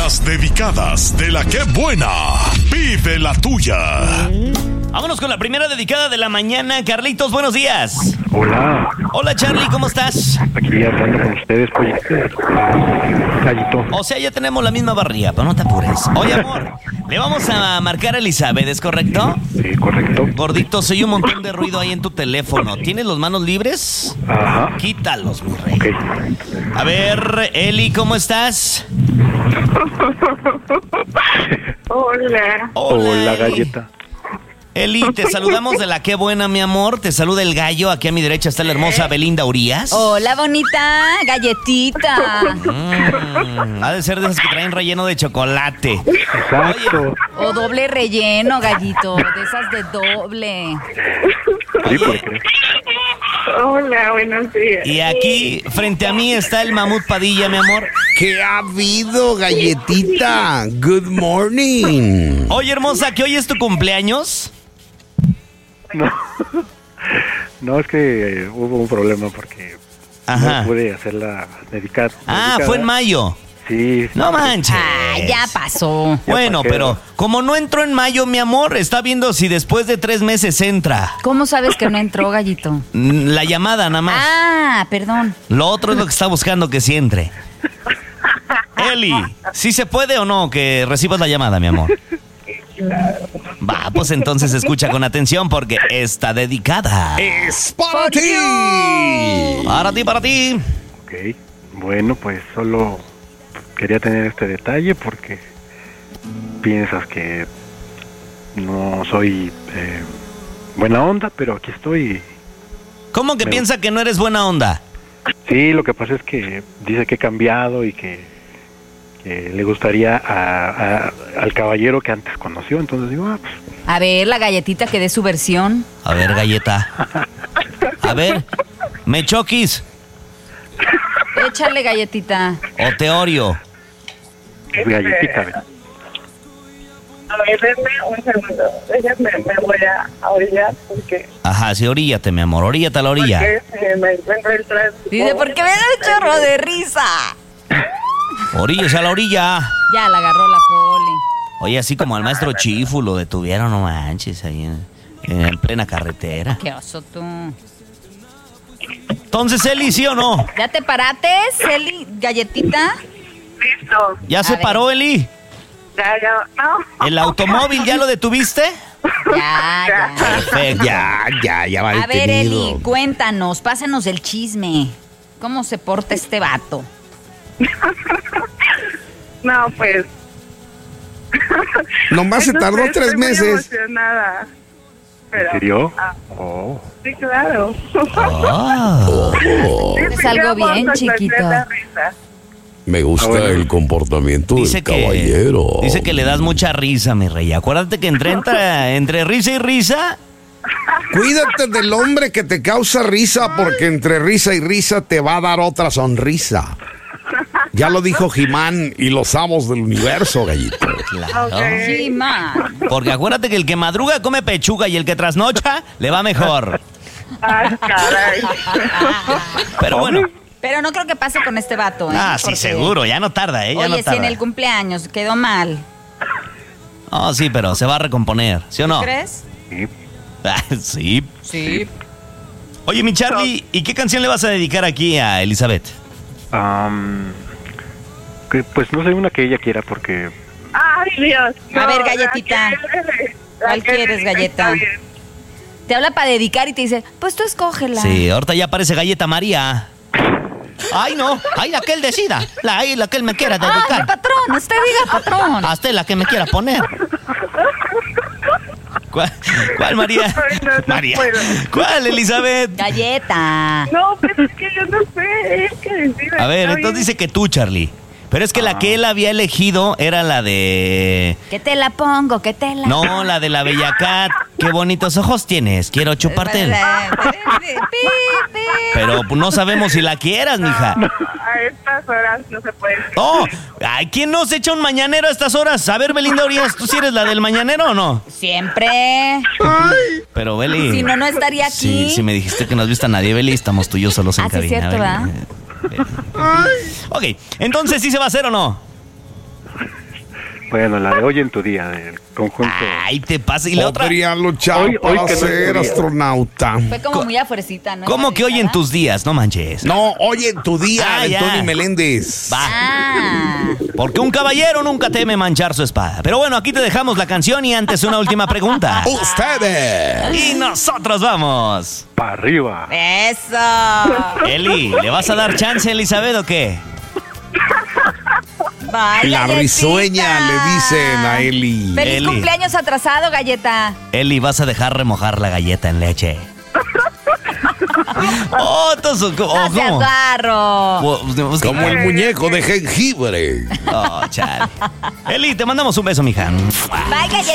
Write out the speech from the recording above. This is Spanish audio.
Las dedicadas de la que buena. Pide la tuya. Vámonos con la primera dedicada de la mañana. Carlitos, buenos días. Hola, Hola, Charlie, ¿cómo estás? aquí hablando con ustedes, pues, Gallito. O sea, ya tenemos la misma barriga, pero no te apures. Oye, amor, le vamos a marcar a Elizabeth, ¿es correcto? Sí, correcto. Gordito, se oye un montón de ruido ahí en tu teléfono. ¿Tienes las manos libres? Ajá. Quítalos, mi rey. Ok. A ver, Eli, ¿cómo estás? Hola. Hola, Eli. Galleta. Eli, te saludamos de la Qué Buena, mi amor. Te saluda el gallo. Aquí a mi derecha está la hermosa Belinda Urías. Hola, bonita galletita. Ha de ser de esas que traen relleno de chocolate. Exacto. O doble relleno, gallito. De esas de doble. Sí, ¿por qué? Hola, buenos días. Y aquí, frente a mí, está el Mamut Padilla, mi amor. ¿Qué ha habido, galletita? Good morning. Oye, hermosa, ¿que hoy es tu cumpleaños? No, es que hubo un problema porque Ajá. no pude hacerla dedicada. Ah, fue en mayo. Sí. No manches. Ah, ya pasó. Bueno, ¿para qué? pero como no entró en mayo, mi amor, está viendo si después de 3 meses entra. ¿Cómo sabes que no entró, gallito? La llamada nada más. Ah, perdón. Lo otro es lo que está buscando que sí entre. Eli, ¿sí se puede o no que recibas la llamada, mi amor? Va, pues entonces escucha con atención porque está dedicada. ¡Es para ti! Para ti. Ok. Bueno, pues solo quería tener este detalle porque piensas que no soy buena onda, pero aquí estoy. ¿Cómo que piensa que no eres buena onda? Sí, lo que pasa es que dice que he cambiado y que le gustaría al caballero que antes conoció, entonces digo, pues... A ver, la galletita que dé su versión. A ver, galleta. A ver, ¿me choquis Échale, galletita. o te Oreo? Galletita, ¿verdad? A ver, denme un segundo. Déjenme, me voy a orillar porque... Ajá, sí, oríllate, mi amor, oríllate a la orilla. Porque me encuentro el tránsito. Dice, ¿por qué me da un chorro de risa? Oríllese a la orilla. Ya la agarró la poli. Oye, así como al maestro Chifu lo detuvieron, no manches, ahí en plena carretera. Qué oso tú. Entonces, Eli, ¿sí o no? ¿Ya te parates, Eli, galletita? Listo. ¿Ya se ver. paró, Eli? Ya, no. ¿El automóvil ya lo detuviste? Ya. Perfecto. Ya va A ver, detenido. Eli, cuéntanos, pásanos el chisme. ¿Cómo se porta este vato? No, pues... Nomás se no tardó sé, 3 estoy muy meses. emocionada. Pero, ¿En serio? Oh. Sí, claro. Ah. Es algo bien, Vamos a chiquito. hacer la risa. Me gusta bueno. el comportamiento Dice del caballero. dice que le das mucha risa, mi rey. Acuérdate que entre risa y risa. Cuídate del hombre que te causa risa, porque entre risa y risa te va a dar otra sonrisa. Ya lo dijo He-Man y los amos del universo, gallito. Claro. Ok. Sí, man. Porque acuérdate que el que madruga come pechuga y el que trasnocha le va mejor. Ay, caray. Pero bueno. Pero no creo que pase con este vato, ¿eh? Ah, sí, Porque- seguro. Ya no tarda, ¿eh? Ya Oye, no si tarda. en el cumpleaños quedó mal, Oh, sí, pero se va a recomponer. ¿Sí o no? ¿crees? Sí. Ah, sí. Sí. Oye, mi Charlie, ¿y qué canción le vas a dedicar aquí a Elizabeth? Que, pues no sé, una que ella quiera porque... Ay, Dios. A ver, la galletita. que- la ¿Cuál que- quieres, galleta? está bien. Te habla para dedicar y te dice, pues tú escógela. Sí, ahorita ya aparece Galleta María. Ay, no. Ay, aquel decida. La que él me quiera Ah, dedicar. patrón, usted diga patrón. Hasta la que me quiera poner. ¿Cuál María? Ay, no, no María. puedo. ¿Cuál, Elizabeth? Galleta. No, pues es que yo no sé. Es que decide. A ver, Está entonces bien. dice que tú, Charlie. Pero es que la que él había elegido era la de... Que te la pongo, que te la... No, la de la Bella Cat. Qué bonitos ojos tienes. Quiero chuparte el... Pero pues, no sabemos si la quieras, mija. A estas horas no se puede. Oh, ay, ¿quién nos echa un mañanero a estas horas? A ver, Belinda Urias, ¿tú sí eres la del mañanero o no? Siempre. Pero, Beli... Si no, no estaría aquí. Sí, si me dijiste que no has visto a nadie, Beli, estamos tú y yo solos en Ah, sí, cabina. cierto, Beli. Ok, entonces, ¿sí se va a hacer o no? Bueno, la de Hoy en tu día, del conjunto. Ay, te pasa. Y la otra. Podría luchar Hoy para que no es ser tu día. astronauta. Fue como muy afuercita, ¿no? ¿Cómo que hoy en tus días? No manches. No, oye, en tu día, Ah, de ya. Tony Meléndez. Va. Ah. Porque un caballero nunca teme manchar su espada. Pero bueno, aquí te dejamos la canción y antes una última pregunta. Ustedes. Y nosotros vamos. Para arriba. Eso. Eli, ¿le vas a dar chance a Elizabeth o qué? Vaya, La galletita. risueña le dicen a Eli. Feliz Eli. cumpleaños atrasado, galleta. Eli, vas a dejar remojar la galleta en leche. Oh, entonces, No seas ¿cómo? barro. Como el muñeco de jengibre. Oh, chale. Eli, te mandamos un beso, mija. Bye, galleta.